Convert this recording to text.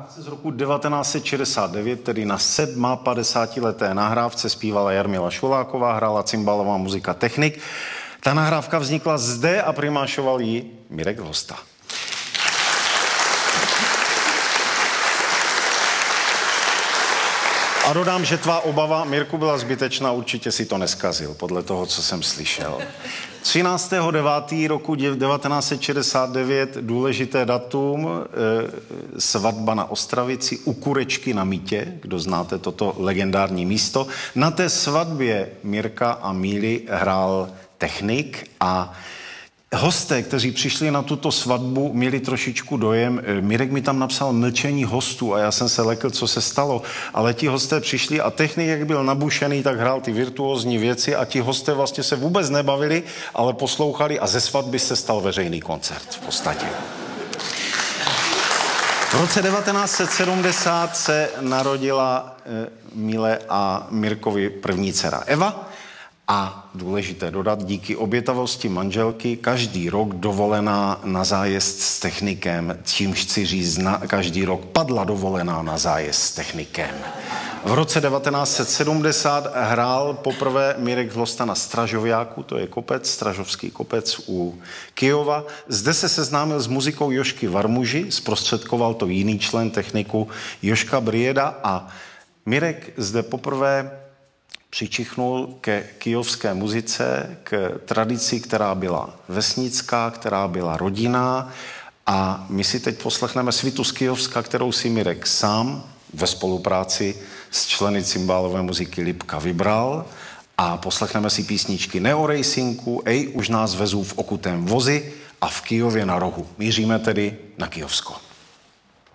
nahrávce z roku 1969, tedy na 57leté nahrávce zpívala Jarmila Šuláková, hrála cymbálová muzika Technik. Ta nahrávka vznikla zde a primášoval ji Mirek Hlosta. A dodám, že tvá obava, Mirku, byla zbytečná, určitě si to neskazil, podle toho, co jsem slyšel. 13.9. roku 1969, důležité datum, svatba na Ostravici, u Kurečky na Mítě, kdo znáte toto legendární místo. Na té svatbě Mirka a Míly hrál Technik a hosté, kteří přišli na tuto svatbu, měli trošičku dojem. Mirek mi tam napsal mlčení hostů a já jsem se lekl, co se stalo. Ale ti hosté přišli a Technik, jak byl nabušený, tak hrál ty virtuózní věci a ti hosté vlastně se vůbec nebavili, ale poslouchali a ze svatby se stal veřejný koncert v podstatě. V roce 1970 se narodila Míle a Mirkovi první dcera Eva. A důležité dodat, díky obětavosti manželky každý rok dovolená na zájezd s Technikem, čímž chci říct, každý rok padla dovolená na zájezd s Technikem. V roce 1970 hrál poprvé Mirek Hlosta na Stražoviáku, to je kopec, Stražovský kopec u Kyjova. Zde se seznámil s muzikou Jožky Varmuži, zprostředkoval to jiný člen Techniku Jožka Brieda a Mirek zde poprvé přičichnul ke kyjovské muzice, k tradici, která byla vesnická, která byla rodinná. A my si teď poslechneme svitu z Kyjovska, kterou si Mirek sám ve spolupráci s členy cymbálové muziky Lipka vybral. A poslechneme si písničky Neo Racingu, Ej, už nás vezou v okutém vozi a v Kyjově na rohu. Míříme tedy na Kyjovsko.